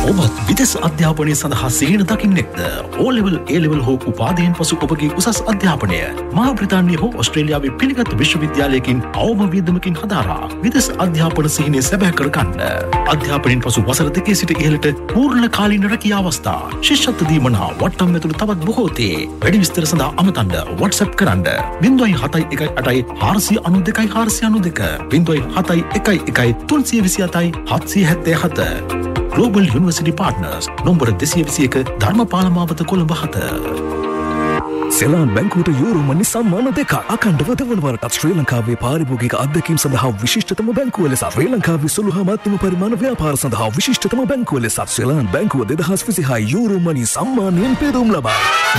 ඔබත් විදේශ අධ්‍යාපනය සඳහා සිහින දකින්නෙක්ද? O-level, A-level හෝ උපාධියෙන් පසු ඔබගේ උසස් අධ්‍යාපනය මහා බ්‍රිතාන්‍ය හෝ ඔස්ට්‍රේලියාවේ පිළිගත් විශ්වවිද්‍යාලයකින් අවම වියදමකින් හදාරා විදේශ අධ්‍යාපන සිහිනය සැබෑ කරගන්න. අධ්‍යාපනයෙන් පසු වසර 2 සිට ඉහළට පූර්ණ කාලීන රැකියා අවස්ථා, ශිෂ්‍යත්ව දීමනා වට්ටම් ඇතුළු තවත් බොහෝ තේ. වැඩි විස්තර සඳහා අමතන්න WhatsApp කරන්න 071 492 492 071 327 777. Global University Partners nombor 221 Dharmapala මාවත කොළඹ 7. සෙලාන් බැංකුවට යූරෝ මනි සම්මාන දෙක අඛණ්ඩව දෙවන වරටත් ශ්‍රී ලංකාවේ පාරිභෝගික අත්දැකීම් සඳහා විශිෂ්ටතම බැංකුව ලෙස ශ්‍රී ලංකාවේ සුළු හා මධ්‍යම පරිමාණ ව්‍යාපාර සඳහා විශිෂ්ටතම බැංකුව ලෙස සෙලාන් බැංකුව 2026 යූරෝ මනි සම්මානයෙන් පෙරම් ලබා.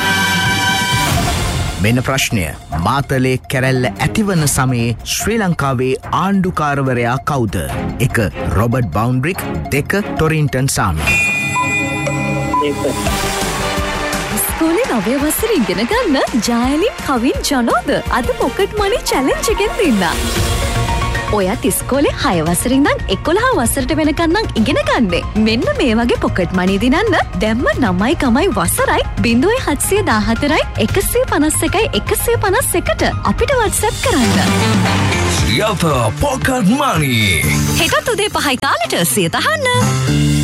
මෙන්න ප්‍රශ්නය. මාතලේ කැරැල්ල ඇතිවන සමයේ ශ්‍රී ලංකාවේ ආණ්ඩුකාරවරයා කවුද? 1. රොබර්ට් බවුන්ඩ්‍රික් 2. ටොරින්ටන් සාමි. ඉස්කෝලේ නවය වසර ඉගෙන ගන්න ජායලින් කවින් ජනෝද අද පොකට් මනි චැලෙන්ජ් එකෙන් දෙන්න. ඔයත් ඉස්කෝලේ 6 වසර ඉඳන් 11 වසරට වෙනකන් නම් ඉගෙන ගන්නේ. මෙන්න මේ වගේ පොකට් මනි දිනන්න දැම්ම 9යි වසරයි 0714යි 151ට අපිට WhatsApp කරන්න. සියත පොකට් මනි. හෙටත් උදේ 5යි කාලෙට සියත අහන්න.